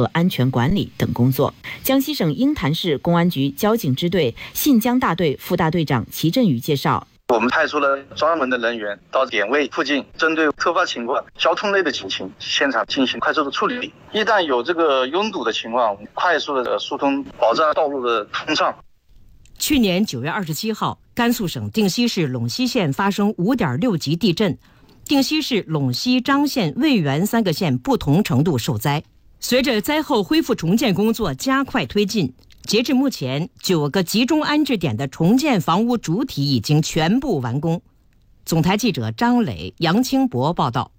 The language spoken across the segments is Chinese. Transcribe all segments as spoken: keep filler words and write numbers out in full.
和安全管理等工作。江西省鹰潭市公安局交警支队信江大队副大队长齐振宇介绍。 我们派出了专门的人员到点位附近，针对突发情况、交通类的警情，现场进行快速的处理。一旦有这个拥堵的情况，快速的疏通，保障道路的通畅。 去年九月二十七号，甘肃省定西市陇西县发生五点六级地震，定西市、陇西、章县、渭源三个县不同程度受灾。随着灾后恢复重建工作加快推进，截至目前，九个集中安置点的重建房屋主体已经全部完工。总台记者张磊、杨清博报道。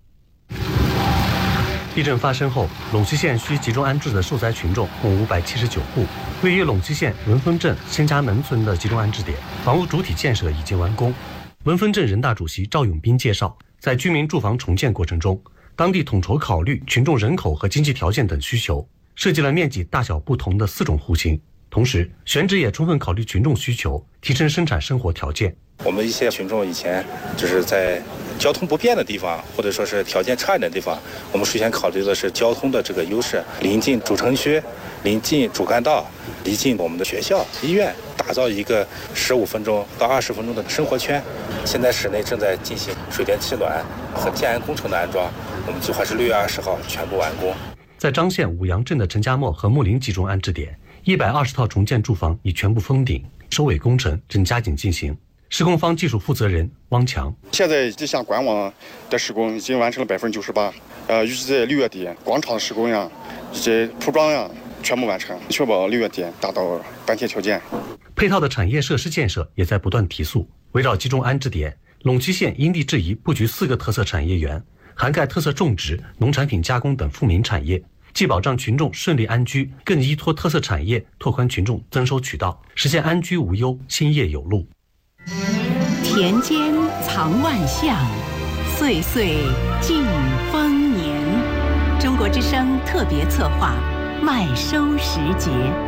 地震发生后，陇西县需集中安置的受灾群众共五百七十九户。位于陇西县文峰镇新家门村的集中安置点，房屋主体建设已经完工。文峰镇人大主席赵永斌介绍，在居民住房重建过程中，当地统筹考虑群众人口和经济条件等需求，设计了面积大小不同的四种户型。同时，选址也充分考虑群众需求，提升生产生活条件。 我们一些群众以前就是在交通不便的地方，或者说是条件差一点的地方，我们首先考虑的是交通的这个优势，临近主城区，临近主干道，临近我们的学校、医院，打造一个十五分钟到二十分钟的生活圈。现在市内正在进行水电气暖和天然工程的安装，我们计划是六月二十号全部完工。 在章县五杨镇的陈家磨和木林集中安置点，一百二十套重建住房已全部封顶，收尾工程正加紧进行。施工方技术负责人汪强， 现在这项管网的施工已经完成了百分之九十八，呃，预计在六月底广场的施工呀以及铺装呀全部完成，确保六月底达到搬贴条件。 配套的产业设施建设也在不断提速。围绕集中安置点，陇西县因地制宜布局四个特色产业园，涵盖特色种植、农产品加工等富民产业，既保障群众顺利安居，更依托特色产业拓宽群众增收渠道，实现安居无忧、兴业有路。 田间藏万象，岁岁尽丰年。中国之声特别策划麦收时节。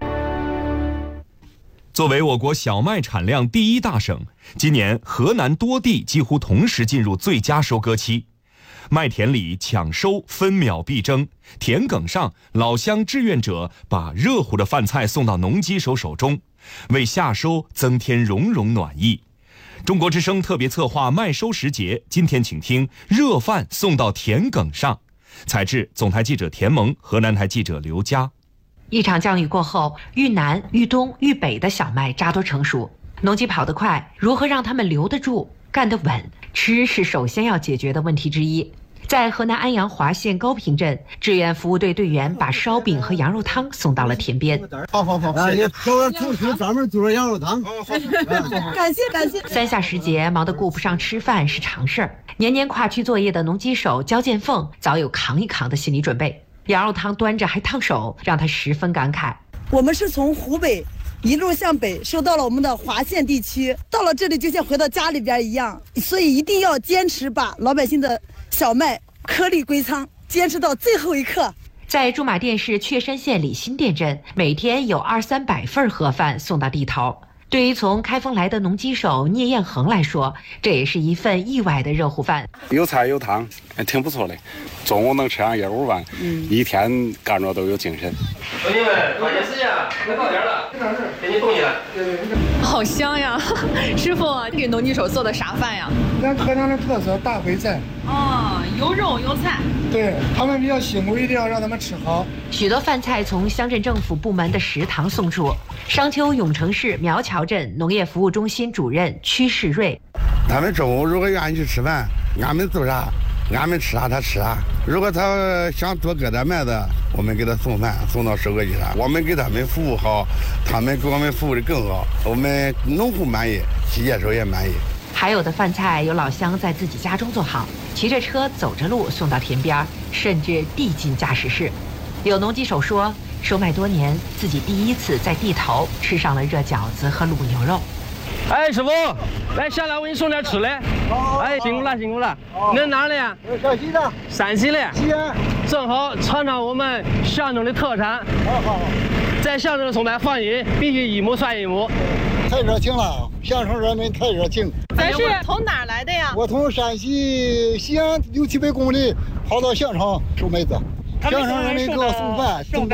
作为我国小麦产量第一大省，今年河南多地几乎同时进入最佳收割期。麦田里抢收分秒必争，田埂上老乡志愿者把热乎的饭菜送到农机手手中，为夏收增添融融暖意。中国之声特别策划麦收时节，今天请听热饭送到田埂上。采制总台记者田萌，河南台记者刘佳。 一场降雨过后，豫南、豫东、豫北的小麦扎堆成熟，农机跑得快，如何让他们留得住、干得稳？吃是首先要解决的问题之一。在河南安阳华县高平镇，志愿服务队队员把烧饼和羊肉汤送到了田边。 好好好，啊，也找点厨师专门做羊肉汤。 感谢感谢。三下时节，忙得顾不上吃饭是常事儿。年年跨区作业的农机手焦建凤早有扛一扛的心理准备。羊肉汤端着还烫手，让他十分感慨。 我们是从湖北一路向北收到了我们的华县地区，到了这里就像回到家里边一样，所以一定要坚持把老百姓的小麦颗粒归仓，坚持到最后一刻。 在驻马店市确山县李新店镇，每天有二三百份盒饭送到地头。对于从开封来的农机手聂彦恒来说，这也是一份意外的热乎饭。 有菜有汤，挺不错的。中午能吃上一碗饭，嗯、一天干着都有精神。 兄弟们，抓紧时间，快到点了，给你动起来。 好香呀！师傅，给农机手做的啥饭呀？ 咱河南的特色大烩菜。 哦，有肉有菜。 对他们比较辛苦，一定要让他们吃好。 许多饭菜从乡镇政府部门的食堂送出。商丘永城市苗桥镇农业服务中心主任屈世瑞， 他们中午如果愿意去吃饭，俺们做啥，俺们吃啥他吃啥。如果他想多割点麦子，我们给他送饭，送到收割机上，我们给他们服务好，他们给我们服务的更好，我们农户满意，企业手也满意。 还有的饭菜有老乡在自己家中做好，骑着车走着路送到田边，甚至递进驾驶室。有农机手说，收麦多年，自己第一次在地头吃上了热饺子和卤牛肉。 哎，师傅，来下来，我给你送点吃的。哎，辛苦了，辛苦了。你是哪里啊？ 陕西的。 陕西的。 西安。 正好尝尝我们象征的特产。 好好好。 在象征送麦放一，必须一亩算一亩。 太热情了，相声人民太热情。 咱是从哪儿来的呀？ 我从陕西西安六七百公里跑到项城收麦子。相声人民给我送饭。